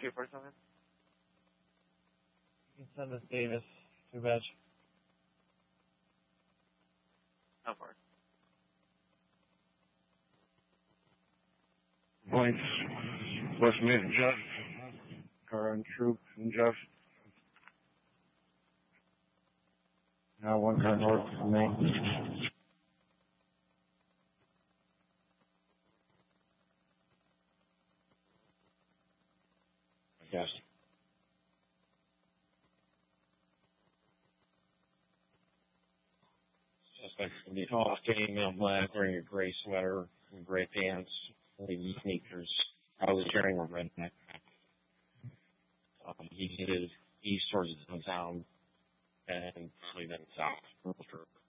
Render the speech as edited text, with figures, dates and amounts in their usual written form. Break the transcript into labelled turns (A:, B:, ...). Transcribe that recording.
A: or something?
B: You can send us Davis. Too bad.
A: How far?
C: Points. West Main, Jeff. Current troop and Jeff. Now one car north of me. Yes.
D: Suspect can be off getting out black, wearing a gray sweater and gray pants, lady sneakers, probably carrying a red backpack. He headed east towards downtown and probably then south.